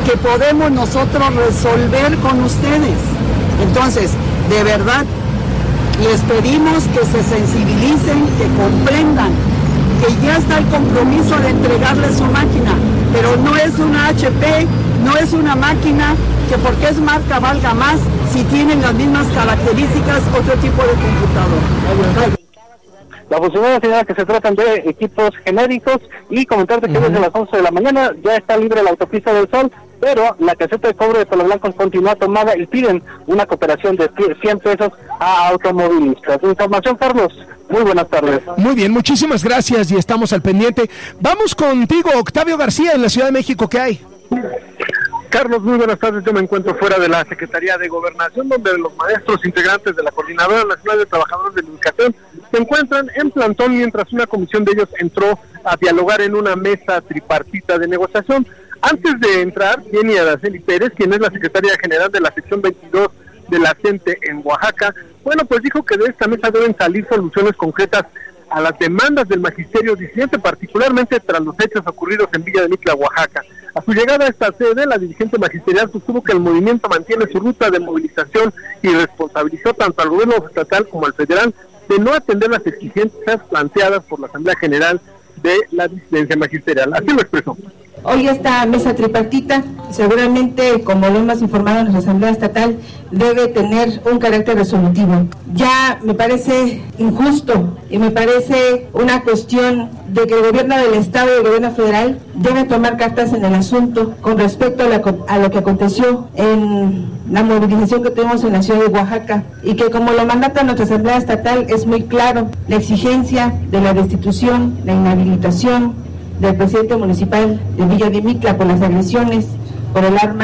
que podemos nosotros resolver con ustedes. Entonces, de verdad, les pedimos que se sensibilicen, que comprendan que ya está el compromiso de entregarles su máquina, pero no es una HP, no es una máquina que porque es marca valga más si tienen las mismas características otro tipo de computadora. La funcionaria señala que se tratan de equipos genéricos y comentarte que desde las 11 de la mañana ya está libre la autopista del Sol, pero la caseta de cobro de Palo Blanco continúa tomada y piden una cooperación de 100 pesos a automovilistas. Información, Carlos. Muy buenas tardes. Muy bien, muchísimas gracias y estamos al pendiente. Vamos contigo, Octavio García, en la Ciudad de México, ¿qué hay? Carlos, muy buenas tardes. Yo me encuentro fuera de la Secretaría de Gobernación, donde los maestros integrantes de la Coordinadora Nacional de Trabajadores de la Educación se encuentran en plantón mientras una comisión de ellos entró a dialogar en una mesa tripartita de negociación. Antes de entrar, Jenny Araceli Pérez, quien es la secretaria general de la sección 22 de la CENTE en Oaxaca, bueno, pues dijo que de esta mesa deben salir soluciones concretas a las demandas del magisterio disidente, particularmente tras los hechos ocurridos en Villa de Mitla, Oaxaca. A su llegada a esta sede, la dirigente magisterial sostuvo que el movimiento mantiene su ruta de movilización y responsabilizó tanto al gobierno estatal como al federal de no atender las exigencias planteadas por la Asamblea General de la disidencia magisterial. Así lo expresó. Hoy esta mesa tripartita, seguramente, como lo hemos informado en nuestra Asamblea Estatal, debe tener un carácter resolutivo. Ya me parece injusto y me parece una cuestión de que el gobierno del Estado y el gobierno federal deben tomar cartas en el asunto con respecto a lo que aconteció en la movilización que tuvimos en la ciudad de Oaxaca, y que como lo mandata nuestra Asamblea Estatal es muy claro, la exigencia de la destitución, la inhabilitación del presidente municipal de Villa de Mitla por las agresiones, por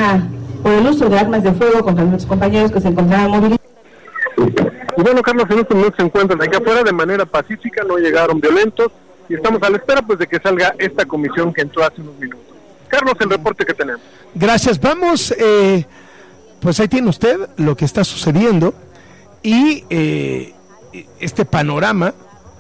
el uso de armas de fuego contra nuestros compañeros que se encontraban movilizados. Y bueno, Carlos, en estos minutos se encuentran aquí afuera de manera pacífica, no llegaron violentos y estamos a la espera pues de que salga esta comisión que entró hace unos minutos. Carlos, el reporte que tenemos. Gracias, vamos, pues ahí tiene usted lo que está sucediendo y este panorama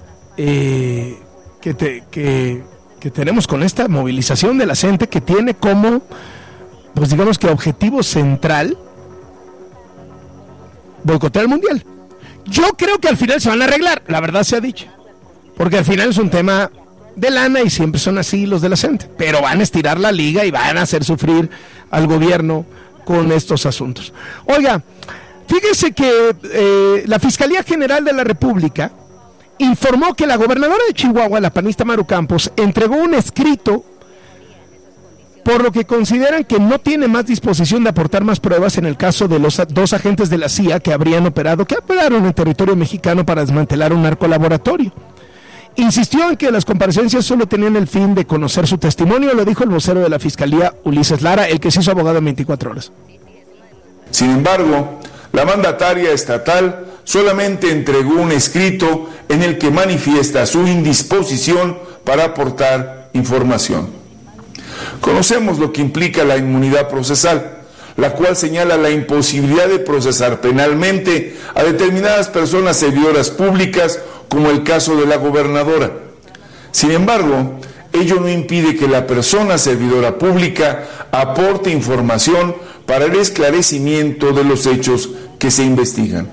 que tenemos con esta movilización de la gente, que tiene como, pues digamos que objetivo central boicotear el mundial. Yo creo que al final se van a arreglar, la verdad se ha dicho, porque al final es un tema de lana y siempre son así los de la gente, pero van a estirar la liga y van a hacer sufrir al gobierno con estos asuntos. Oiga, fíjese que la Fiscalía General de la República informó que la gobernadora de Chihuahua, la panista Maru Campos, entregó un escrito por lo que consideran que no tiene más disposición de aportar más pruebas en el caso de los 2 agentes de la CIA que operaron en territorio mexicano para desmantelar un narcolaboratorio. Insistió en que las comparecencias solo tenían el fin de conocer su testimonio, lo dijo el vocero de la Fiscalía, Ulises Lara, el que se hizo abogado en 24 horas. Sin embargo, la mandataria estatal solamente entregó un escrito en el que manifiesta su indisposición para aportar información. Conocemos lo que implica la inmunidad procesal, la cual señala la imposibilidad de procesar penalmente a determinadas personas servidoras públicas, como el caso de la gobernadora. Sin embargo, ello no impide que la persona servidora pública aporte información para el esclarecimiento de los hechos que se investigan.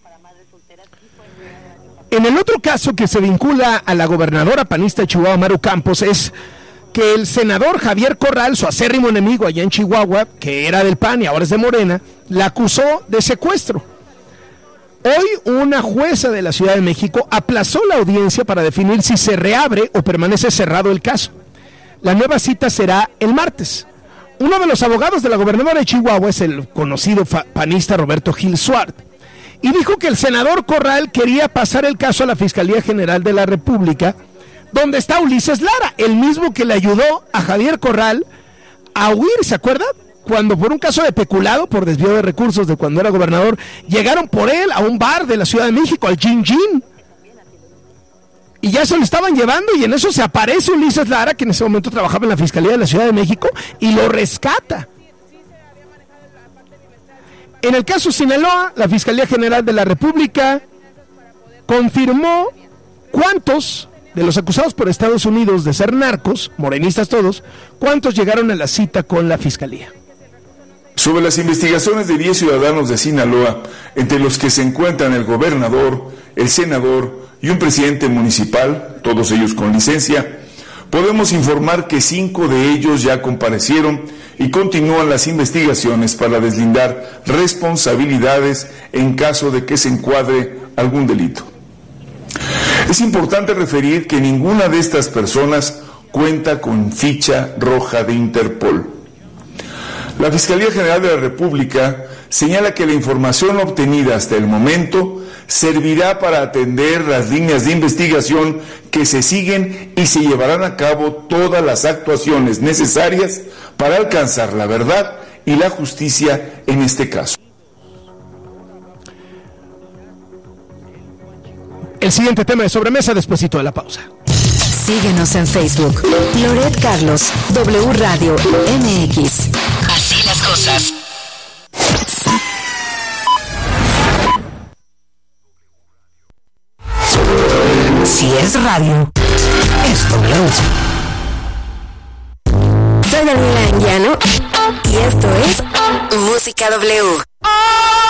En el otro caso que se vincula a la gobernadora panista de Chihuahua, Maru Campos, es que el senador Javier Corral, su acérrimo enemigo allá en Chihuahua, que era del PAN y ahora es de Morena, la acusó de secuestro. Hoy una jueza de la Ciudad de México aplazó la audiencia para definir si se reabre o permanece cerrado el caso. La nueva cita será el martes. Uno de los abogados de la gobernadora de Chihuahua es el conocido panista Roberto Gil Suárez, y dijo que el senador Corral quería pasar el caso a la Fiscalía General de la República, donde está Ulises Lara, el mismo que le ayudó a Javier Corral a huir, ¿se acuerda? Cuando por un caso de peculado, por desvío de recursos de cuando era gobernador, llegaron por él a un bar de la Ciudad de México, al Gin Gin, y ya se lo estaban llevando, y en eso se aparece Ulises Lara, que en ese momento trabajaba en la Fiscalía de la Ciudad de México, y lo rescata. En el caso Sinaloa, la Fiscalía General de la República confirmó cuántos de los acusados por Estados Unidos de ser narcos, morenistas todos, cuántos llegaron a la cita con la Fiscalía. Sobre las investigaciones de 10 ciudadanos de Sinaloa, entre los que se encuentran el gobernador, el senador y un presidente municipal, todos ellos con licencia, podemos informar que 5 de ellos ya comparecieron y continúan las investigaciones para deslindar responsabilidades en caso de que se encuadre algún delito. Es importante referir que ninguna de estas personas cuenta con ficha roja de Interpol. La Fiscalía General de la República señala que la información obtenida hasta el momento servirá para atender las líneas de investigación que se siguen y se llevarán a cabo todas las actuaciones necesarias para alcanzar la verdad y la justicia en este caso. El siguiente tema de sobremesa despuesito de la pausa. Síguenos en Facebook. Loret Carlos, W Radio MX. Así las cosas. Si es radio, es W. Soy Daniela Anguiano y esto es Música W.